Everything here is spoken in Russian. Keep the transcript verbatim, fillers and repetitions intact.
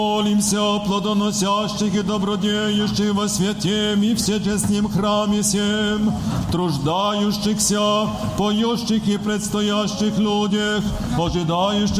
Молимся о плодоносящих и добродеющих во святе и всечестном храме сем, труждающихся, поющих и предстоящих людях, ожидающих